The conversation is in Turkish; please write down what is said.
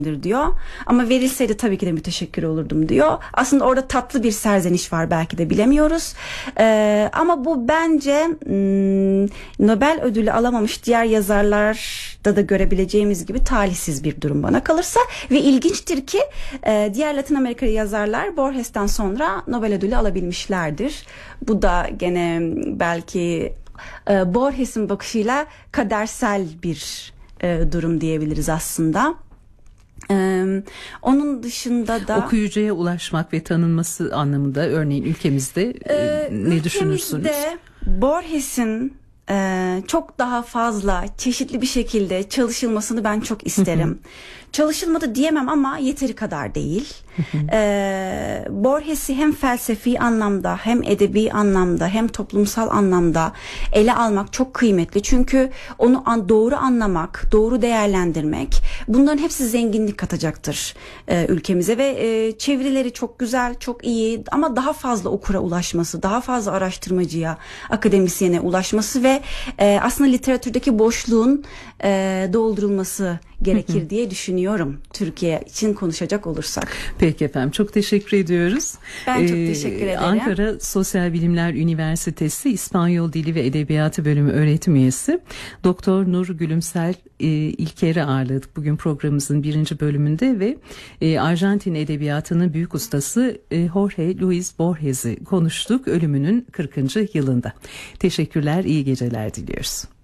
diyor. Ama verilseydi tabii ki de müteşekkir olurdum diyor. Aslında orada tatlı bir serzeniş var, belki de bilemiyoruz. Ama bu bence Nobel ödülü alamamış diğer yazarlarda da görebileceğimiz gibi talihsiz bir durum bana kalırsa. Ve ilginçtir ki diğer Latin Amerikalı yazarlar Borges'ten sonra Nobel ödülü alabilmişlerdir. Bu da gene belki Borges'in bakışıyla kadersel bir durum diyebiliriz aslında. Onun dışında da okuyucuya ulaşmak ve tanınması anlamında örneğin ülkemizde ne düşünürsünüz? Borges'in çok daha fazla çeşitli bir şekilde çalışılmasını ben çok isterim. Çalışılmadı diyemem ama yeteri kadar değil. Borges'i hem felsefi anlamda, hem edebi anlamda, hem toplumsal anlamda ele almak çok kıymetli. Çünkü onu doğru anlamak, doğru değerlendirmek, bunların hepsi zenginlik katacaktır ülkemize ve çevirileri çok güzel, çok iyi ama daha fazla okura ulaşması, daha fazla araştırmacıya, akademisyene ulaşması ve aslında literatürdeki boşluğun doldurulması gerekir diye düşünüyorum, Türkiye için konuşacak olursak. Peki efendim, çok teşekkür ediyoruz. Ben çok teşekkür ederim. Ankara Sosyal Bilimler Üniversitesi İspanyol Dili ve Edebiyatı Bölümü öğretim üyesi Doktor Nur Gülümsel İlker'i ağırladık bugün programımızın 1. bölümünde ve Arjantin edebiyatının büyük ustası Jorge Luis Borges'i konuştuk ölümünün 40. yılında. Teşekkürler, iyi geceler diliyoruz.